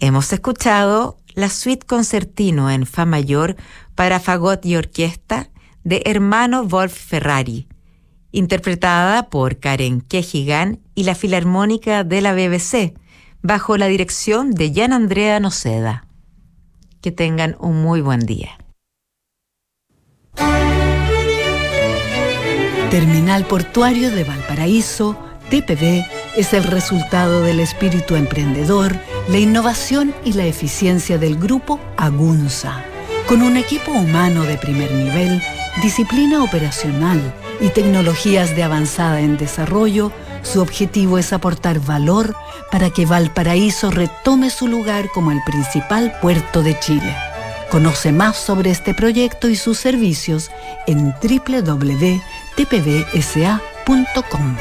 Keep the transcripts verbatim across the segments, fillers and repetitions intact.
Hemos escuchado la suite concertino en fa mayor para fagot y orquesta de Hermano Wolf Ferrari, interpretada por Karen Kejigan y la Filarmónica de la B B C, bajo la dirección de Gian Andrea Noceda. Que tengan un muy buen día. Terminal Portuario de Valparaíso, T P V, es el resultado del espíritu emprendedor, la innovación y la eficiencia del grupo Agunza. Con un equipo humano de primer nivel, disciplina operacional y tecnologías de avanzada en desarrollo, su objetivo es aportar valor para que Valparaíso retome su lugar como el principal puerto de Chile. Conoce más sobre este proyecto y sus servicios en doble u doble u doble u punto t p v s a punto com.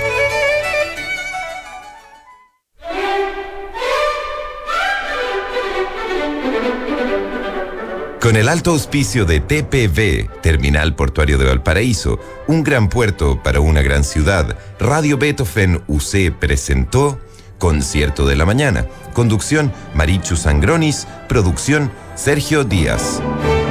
Con el alto auspicio de T P V, Terminal Portuario de Valparaíso, un gran puerto para una gran ciudad, Radio Beethoven U C presentó Concierto de la Mañana. Conducción, Marichu Sangronis. Producción, Sergio Díaz.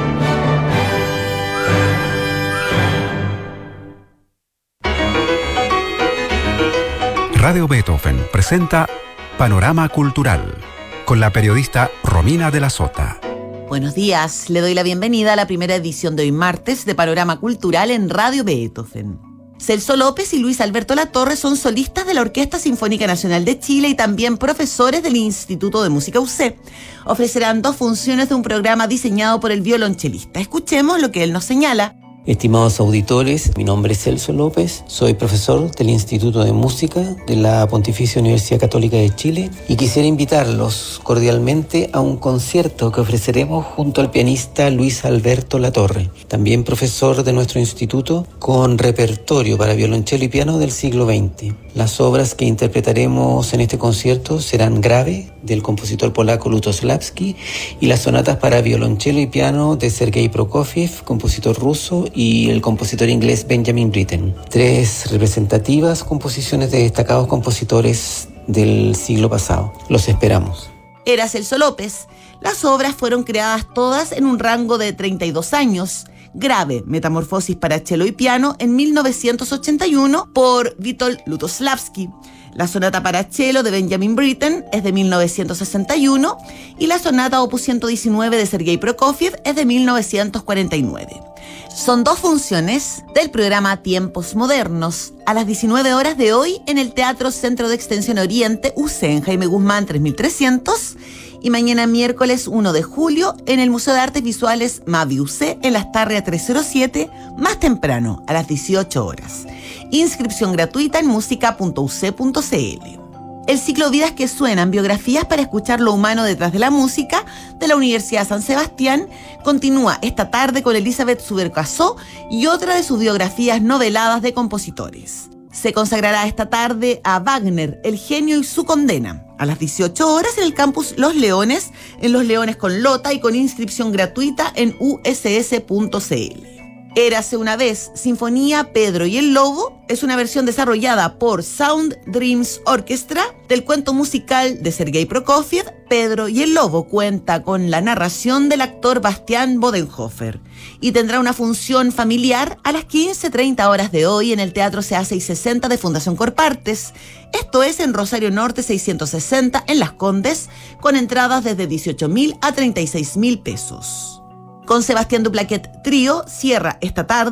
Radio Beethoven presenta Panorama Cultural con la periodista Romina de la Sota. Buenos días, le doy la bienvenida a la primera edición de hoy martes de Panorama Cultural en Radio Beethoven. Celso López y Luis Alberto Latorre son solistas de la Orquesta Sinfónica Nacional de Chile y también profesores del Instituto de Música U C. Ofrecerán dos funciones de un programa diseñado por el violonchelista. Escuchemos lo que él nos señala. Estimados auditores, mi nombre es Celso López, soy profesor del Instituto de Música de la Pontificia Universidad Católica de Chile y quisiera invitarlos cordialmente a un concierto que ofreceremos junto al pianista Luis Alberto Latorre, también profesor de nuestro instituto, con repertorio para violonchelo y piano del siglo veinte. Las obras que interpretaremos en este concierto serán Grave, del compositor polaco Lutosławski, y las sonatas para violonchelo y piano de Sergei Prokofiev, compositor ruso, y el compositor inglés Benjamin Britten. Tres representativas composiciones de destacados compositores del siglo pasado. Los esperamos. Era Celso López. Las obras fueron creadas todas en un rango de treinta y dos años. Grave, Metamorfosis para cello y piano, en mil novecientos ochenta y uno por Witold Lutosławski. La sonata para cello de Benjamin Britten es de mil novecientos sesenta y uno y la sonata opus ciento diecinueve de Sergei Prokofiev es de mil novecientos cuarenta y nueve. Son dos funciones del programa Tiempos Modernos, a las diecinueve horas de hoy en el Teatro Centro de Extensión Oriente U C en Jaime Guzmán tres mil trescientos y mañana miércoles uno de julio en el Museo de Artes Visuales Mavi U C en Las Tarrias trescientos cero siete, más temprano, a las dieciocho horas. Inscripción gratuita en música punto u c punto c l. El ciclo Vidas que Suenan, biografías para escuchar lo humano detrás de la música, de la Universidad de San Sebastián, continúa esta tarde con Elizabeth Subercasó y otra de sus biografías noveladas de compositores. Se consagrará esta tarde a Wagner, el genio y su condena, a las dieciocho horas en el campus Los Leones, en Los Leones con Lota y con inscripción gratuita en u s s punto c l. Érase una vez, Sinfonía Pedro y el Lobo, es una versión desarrollada por Sound Dreams Orchestra del cuento musical de Sergei Prokofiev. Pedro y el Lobo cuenta con la narración del actor Bastián Bodenhofer y tendrá una función familiar a las quince treinta horas de hoy en el Teatro C A seiscientos sesenta de Fundación Corpartes. Esto es en Rosario Norte seiscientos sesenta en Las Condes, con entradas desde dieciocho mil a treinta y seis mil pesos. Con Sebastián Duplaquet Trío cierra esta tarde